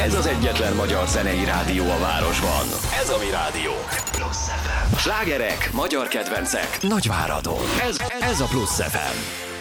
Ez az egyetlen magyar zenei rádió a városban. Ez a mi rádiónk. Plusz FM. Slágerek, magyar kedvencek, Nagyváradon. Ez a Plusz FM.